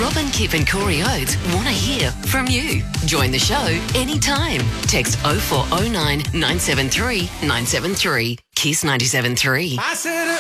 Robin, Kip and Corey Oates want to hear from you. Join the show anytime. Text 0409 973 973. Kiss 97.3. I said